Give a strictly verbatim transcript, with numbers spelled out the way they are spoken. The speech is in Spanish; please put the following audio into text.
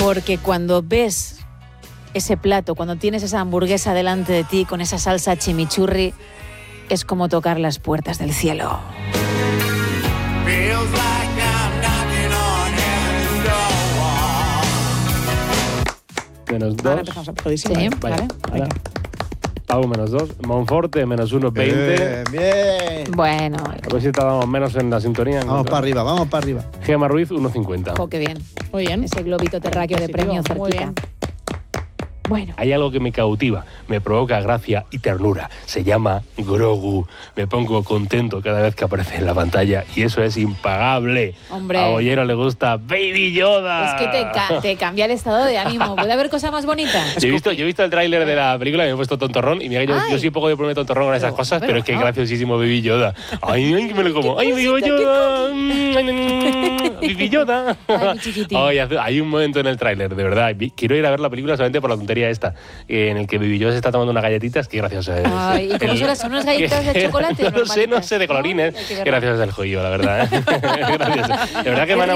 Porque cuando ves ese plato, cuando tienes esa hamburguesa delante de ti con esa salsa chimichurri, es como tocar las puertas del cielo. Menos dos. Ahora empezamos a jodísimo. Sí, Vale, vale. venga. Pau menos dos. Monforte menos uno, veinte. Bien, bien. Bueno, A ver si tardamos menos en la sintonía. Vamos para arriba, vamos para arriba. Gema Ruiz, uno cincuenta. jo, qué bien. Muy bien. Ese globito terráqueo de Positivo, premio muy cerquita. bien. Bueno, Hay algo que me cautiva, me provoca gracia y ternura. Se llama Grogu. Me pongo contento cada vez que aparece en la pantalla y eso es impagable. Hombre. A Bollero le gusta Baby Yoda. es que te, ca- te cambia el estado de ánimo. ¿Puede haber cosa más bonita? Yo he, visto, yo he visto el tráiler de la película y me he puesto tontorrón. Y mira, yo, Ay. yo soy un poco de ponerme tontorrón con esas Pero, cosas, pero pero es que es no. graciosísimo Baby Yoda. Ay, ay, que me lo como. Ay, Baby cosita, qué Yoda. Mm, Baby Yoda. Ay, mi chiquitín. Ay, hace- hay un momento en el tráiler, de verdad. vi- Quiero ir a ver la película solamente por la tontería esta, eh, en el que Baby Yoda se está tomando unas galletitas. Qué gracioso es. Ay, ¿y cómo son las- son unas galletas de chocolate No sé, no normalitas? sé, de colorines. Hay que verlo. Qué gracioso es el joyo, la verdad. ¿eh? Gracioso. De verdad que Es me ha enamorado